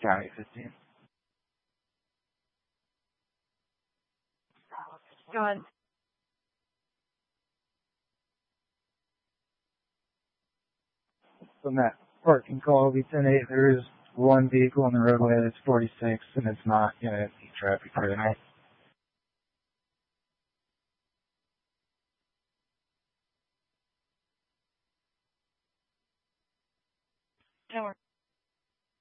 County 15. Go ahead. From that parking call, V10-8, there is one vehicle on the roadway that's 46, and it's not going to be traffic for the night.